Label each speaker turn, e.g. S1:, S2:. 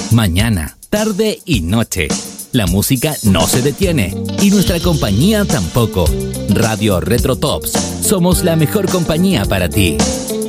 S1: Mañana, tarde y noche. La música no se detiene y nuestra compañía tampoco. Radio Retro Tops. Somos la mejor compañía para ti.